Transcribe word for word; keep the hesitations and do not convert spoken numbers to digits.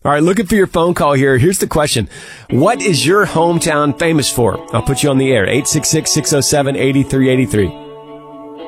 All right, looking for your phone call here. Here's the question. What is your hometown famous for? I'll put you on the air. eight six six, six oh seven, eight three eight three.